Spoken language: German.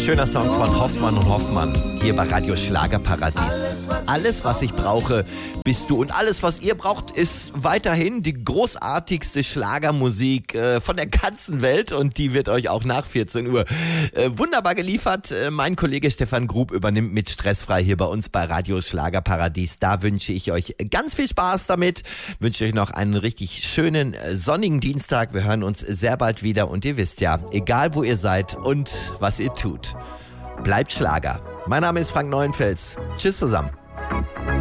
Schöner Song von Hoffmann und Hoffmann hier bei Radio Schlagerparadies. Alles, was ich brauche, bist du. Und alles, was ihr braucht, ist weiterhin die großartigste Schlagermusik von der ganzen Welt. Und die wird euch auch nach 14 Uhr wunderbar geliefert. Mein Kollege Stefan Grub übernimmt mit Stressfrei hier bei uns bei Radio Schlagerparadies. Da wünsche ich euch ganz viel Spaß damit. Wünsche euch noch einen richtig schönen sonnigen Dienstag. Wir hören uns sehr bald wieder. Und ihr wisst ja, egal wo ihr seid und was ihr tut, bleibt Schlager. Mein Name ist Frank Neuenfels. Tschüss zusammen.